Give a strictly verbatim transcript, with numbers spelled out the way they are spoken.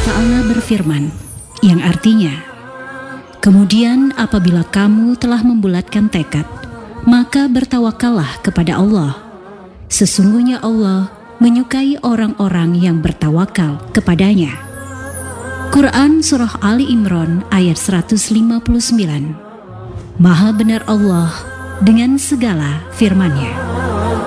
Ta'ala berfirman, yang artinya, kemudian apabila kamu telah membulatkan tekad, maka bertawakallah kepada Allah. Sesungguhnya Allah menyukai orang-orang yang bertawakal kepadanya. Quran Surah Ali Imran ayat seratus lima puluh sembilan. Maha benar Allah dengan segala firman-Nya.